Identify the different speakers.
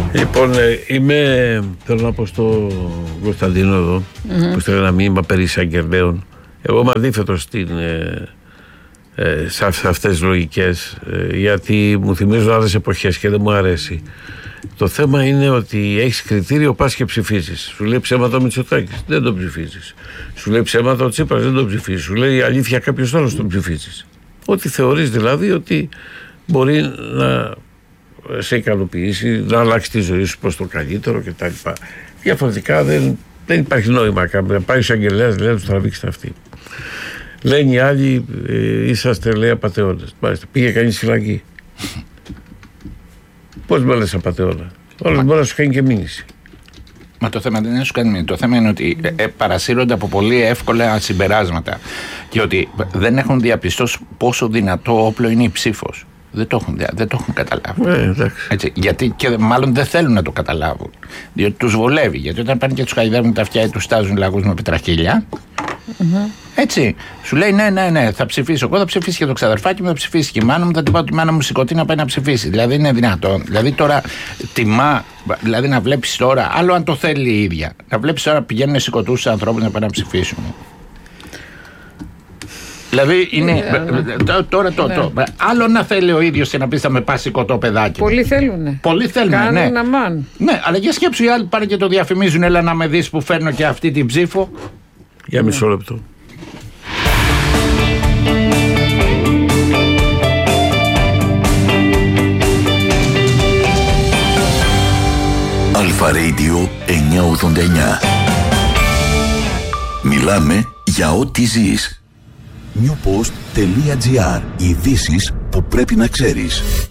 Speaker 1: Λοιπόν, θέλω να πω στο Κωνσταντίνο εδώ, που στέλνει ένα μήνυμα περί εισαγγελέων. Εγώ είμαι αντίθετος σε αυτές τις λογικές, γιατί μου θυμίζουν άλλες εποχές και δεν μου αρέσει. Το θέμα είναι ότι έχεις κριτήριο, πας και ψηφίζεις. Σου λέει ψέματα ο Μητσοτάκης, δεν τον ψηφίζεις. Σου λέει ψέματα ο Τσίπρας, δεν τον ψηφίζεις. Σου λέει αλήθεια κάποιος άλλος, τον ψηφίζεις. Ό,τι θεωρείς δηλαδή ότι μπορεί να σε ικανοποιήσει, να αλλάξει τη ζωή σου προς το καλύτερο κτλ. Διαφορετικά δεν υπάρχει νόημα. Να πάει ο εισαγγελέας, λέει, να του τραβήξετε αυτή. Λένε οι άλλοι, είσαστε, λέει, απατεώνες. Μάλιστα, πήγε κανείς φυλακή. Πώς με λες απατεώνα? Όλος μπορεί να σου κάνει και μήνυση.
Speaker 2: Μα το θέμα δεν είναι να σου κάνει μήνυση. Το θέμα είναι ότι παρασύρονται από πολύ εύκολα συμπεράσματα και ότι δεν έχουν διαπιστώσει πόσο δυνατό όπλο είναι η ψήφος. Δεν το έχουν καταλάβει. Έτσι, γιατί και μάλλον δεν θέλουν να το καταλάβουν. Διότι τους βολεύει. Γιατί όταν πάνε και τους χαϊδεύουν τα αυτιά ή τους στάζουν λαγούς με πετραχίλια. Έτσι. Σου λέει ναι, θα ψηφίσω. Εγώ θα ψηφίσει και το ξαδερφάκι μου, θα ψηφίσει και η μάνα μου. Θα την πάω τη μάνα μου σηκωτή να πάει να ψηφίσει. Δηλαδή είναι δυνατόν. Δηλαδή τώρα τιμά, δηλαδή να βλέπεις τώρα, άλλο αν το θέλει η ίδια. Να βλέπεις τώρα πηγαίνουν σηκωτούς ανθρώπους να πάνε να ψηφίσουν. Δηλαδή είναι. Τώρα άλλο να θέλει ο ίδιος και να πει θα με πάσει κοτό παιδάκι.
Speaker 3: Πολλοί θέλουνε.
Speaker 2: Ναι.
Speaker 3: Αμάν.
Speaker 2: Ναι, αλλά για σκέψου οι άλλοι πάνε και το διαφημίζουν. Έλα να με δεις που φέρνω και αυτή την ψήφο.
Speaker 1: Για μισό λεπτό.
Speaker 4: Αλφα Radio 989. Μιλάμε για ό,τι ζεις. Newpost.gr. Ειδήσεις που πρέπει να ξέρεις.